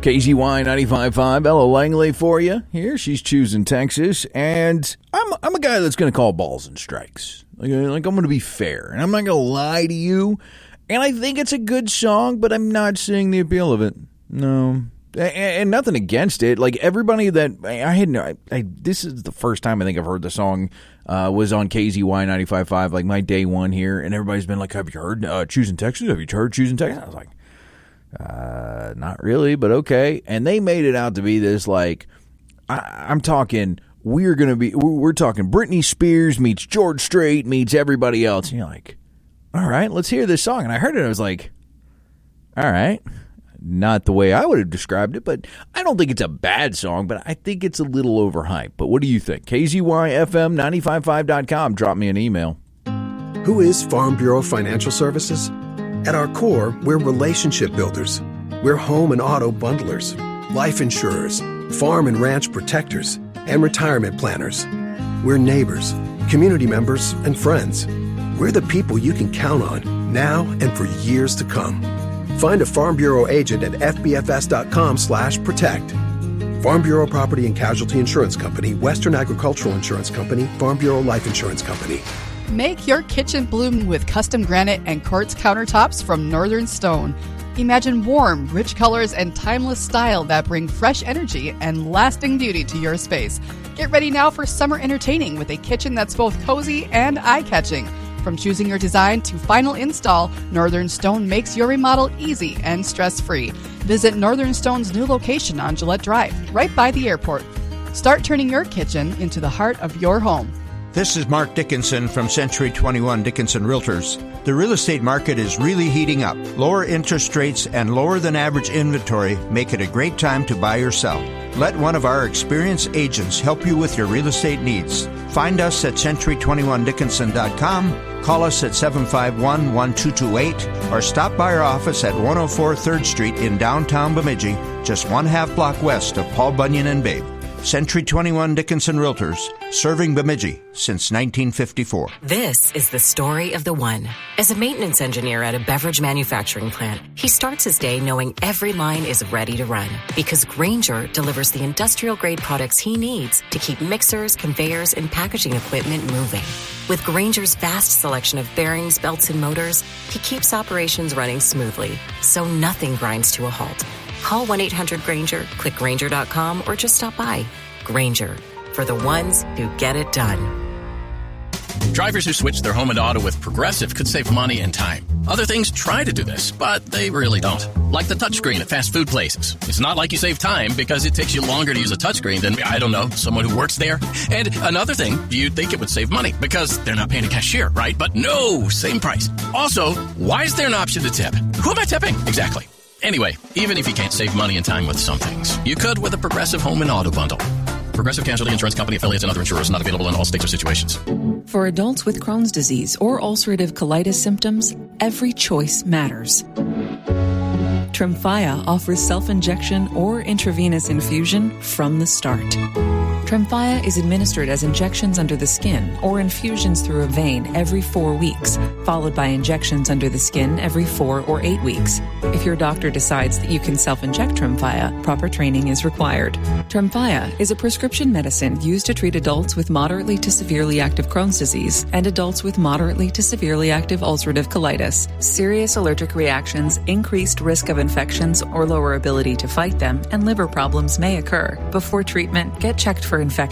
KZY 95.5, Ella Langley for you. Here, she's choosing Texas, and I'm a guy that's going to call balls and strikes. Like I'm going to be fair, and I'm not going to lie to you. And I think it's a good song, but I'm not seeing the appeal of it. No. And nothing against it. Like everybody that this is the first time I think I've heard the song was on KZY 95.5, like my day one here, and everybody's been like, "Have you heard Choosing Texas? Have you heard Choosing Texas?" I was like, not really, but okay. And they made it out to be this like, I'm talking, we're talking Britney Spears meets George Strait meets everybody else. And you're like, all right, let's hear this song. And I heard it, and I was like, all right. Not the way I would have described it, but I don't think it's a bad song, but I think it's a little overhyped. But what do you think? KZYFM955.com. Drop me an email. Who is Farm Bureau Financial Services? At our core, we're relationship builders. We're home and auto bundlers, life insurers, farm and ranch protectors, and retirement planners. We're neighbors, community members, and friends. We're the people you can count on now and for years to come. Find a Farm Bureau agent at fbfs.com/protect. Farm Bureau Property and Casualty Insurance Company, Western Agricultural Insurance Company, Farm Bureau Life Insurance Company. Make your kitchen bloom with custom granite and quartz countertops from Northern Stone. Imagine warm, rich colors and timeless style that bring fresh energy and lasting beauty to your space. Get ready now for summer entertaining with a kitchen that's both cozy and eye-catching. From choosing your design to final install, Northern Stone makes your remodel easy and stress-free. Visit Northern Stone's new location on Gillette Drive, right by the airport. Start turning your kitchen into the heart of your home. This is Mark Dickinson from Century 21 Dickinson Realtors. The real estate market is really heating up. Lower interest rates and lower than average inventory make it a great time to buy or sell. Let one of our experienced agents help you with your real estate needs. Find us at century21dickinson.com, call us at 751-1228, or stop by our office at 104 3rd Street in downtown Bemidji, just 1/2 block west of Paul Bunyan and Babe. Century 21 Dickinson Realtors, serving Bemidji since 1954. This is the story of the one. As a maintenance engineer at a beverage manufacturing plant, he starts his day knowing every line is ready to run because Grainger delivers the industrial-grade products he needs to keep mixers, conveyors, and packaging equipment moving. With Grainger's vast selection of bearings, belts, and motors, he keeps operations running smoothly, so nothing grinds to a halt. Call 1-800-GRAINGER, click Grainger.com, or just stop by. Grainger, for the ones who get it done. Drivers who switch their home and auto with Progressive could save money and time. Other things try to do this, but they really don't. Like the touchscreen at fast food places. It's not like you save time because it takes you longer to use a touchscreen than, I don't know, someone who works there. And another thing, you'd think it would save money because they're not paying a cashier, right? But no, same price. Also, why is there an option to tip? Who am I tipping? Exactly. Anyway, even if you can't save money and time with some things, you could with a Progressive Home and Auto Bundle. Progressive Casualty Insurance Company, affiliates, and other insurers. Not available in all states or situations. For adults with Crohn's disease or ulcerative colitis symptoms, every choice matters. Tremfya offers self-injection or intravenous infusion from the start. Tremfya is administered as injections under the skin or infusions through a vein every 4 weeks, followed by injections under the skin every 4 or 8 weeks. If your doctor decides that you can self-inject Tremfya, proper training is required. Tremfya is a prescription medicine used to treat adults with moderately to severely active Crohn's disease and adults with moderately to severely active ulcerative colitis. Serious allergic reactions, increased risk of infections or lower ability to fight them, and liver problems may occur. Before treatment, get checked for infection